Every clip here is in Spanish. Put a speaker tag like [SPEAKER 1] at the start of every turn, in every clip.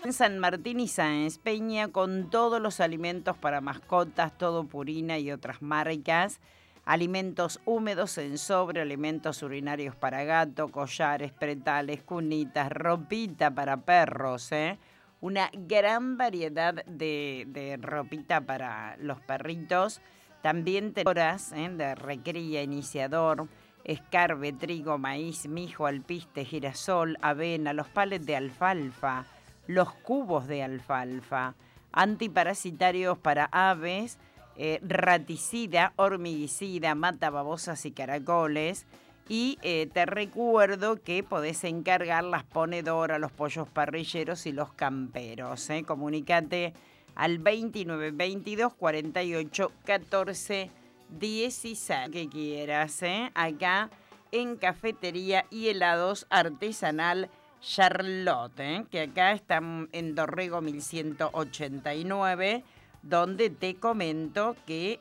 [SPEAKER 1] En San Martín y Sáenz Peña con todos los alimentos para mascotas, todo Purina y otras marcas. Alimentos húmedos en sobre, alimentos urinarios para gato, collares, pretales, cunitas, ropita para perros, Una gran variedad de ropita para los perritos. También horas de recría, iniciador, escarbe, trigo, maíz, mijo, alpiste, girasol, avena, los palets de alfalfa, los cubos de alfalfa, antiparasitarios para aves, raticida, hormiguicida, mata babosas y caracoles. Y te recuerdo que podés encargar las ponedoras, los pollos parrilleros y los camperos. Comunicate al 29 22 48 14 16 que quieras. Acá en Cafetería y Helados Artesanal Charlotte, que acá están en Dorrego 1189, donde te comento que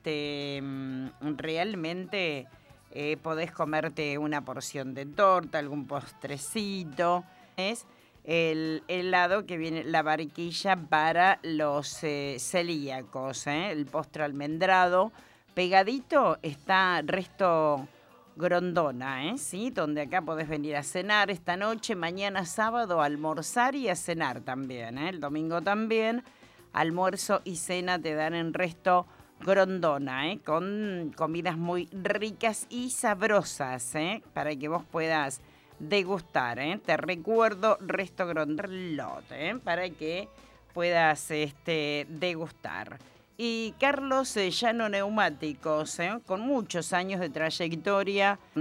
[SPEAKER 1] realmente podés comerte una porción de torta, algún postrecito. Es el helado que viene, la barquilla para los celíacos, el postre almendrado. Pegadito está Resto Grondona, ¿sí? Donde acá podés venir a cenar esta noche, mañana sábado, a almorzar y a cenar también, El domingo también. Almuerzo y cena te dan en Resto Grondona, con comidas muy ricas y sabrosas, para que vos puedas degustar, Te recuerdo Resto Grondona, para que puedas degustar. Y Carlos Llano Neumáticos, con muchos años de trayectoria.